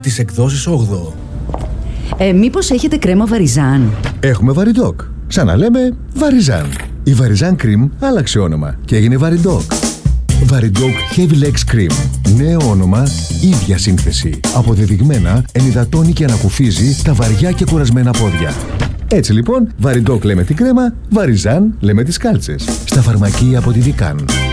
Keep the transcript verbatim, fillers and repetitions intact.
Τις εκδόσεις όγδοο. Ε, μήπως έχετε κρέμα Βαριζάν? Έχουμε Βαριντόκ. Σαν να λέμε Βαριζάν. Η Βαριζάν Cream άλλαξε όνομα και έγινε Βαριντόκ. Βαριντόκ Heavy Legs Cream. Νέο όνομα, ίδια σύνθεση. Αποδεδειγμένα ενυδατώνει και ανακουφίζει τα βαριά και κουρασμένα πόδια. Έτσι λοιπόν, Βαριντόκ λέμε την κρέμα, Βαριζάν λέμε τις κάλτσες. Στα φαρμακεία από τη Δικάν.